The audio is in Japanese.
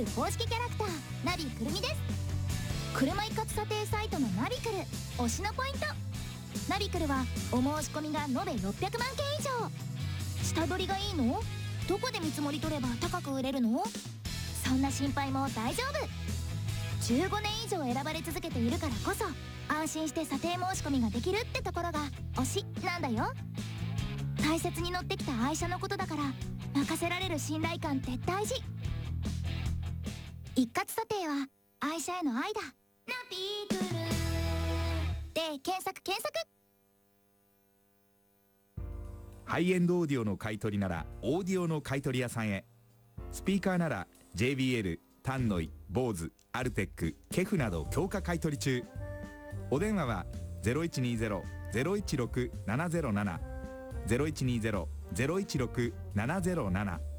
る公式キャラクターナビくるみです。車一括査定サイトのナビクル推しのポイント。ナビクルはお申し込みが延べ600万件以上。下取りがいいの？どこで見積もり取れば高く売れるの？そんな心配も大丈夫。15年以上選ばれ続けているからこそ安心して査定申し込みができるってところが推しなんだよ。大切に乗ってきた愛車のことだから任せられる信頼感って大事。一括査定は愛車への愛だ。ナビクルで検索。 ハイエンドオーディオの買い取りならオーディオの買い取り屋さんへ。スピーカーなら JBL、タンノイ、ボーズ、アルテック、ケフなど強化買い取り中。お電話は 0120-016-707 0120-016-707